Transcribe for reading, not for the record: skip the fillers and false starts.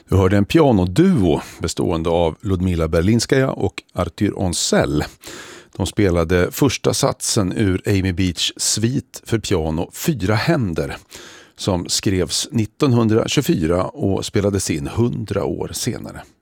Du hörde en pianoduo bestående av Ludmila Berlinskaja och Arthur Oncel. De spelade första satsen ur Amy Beach svit för piano 4 händer som skrevs 1924 och spelades in 100 år senare.